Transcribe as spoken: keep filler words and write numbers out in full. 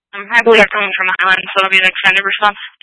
Um, I believe they're coming from Highland, so it'll be an extended response.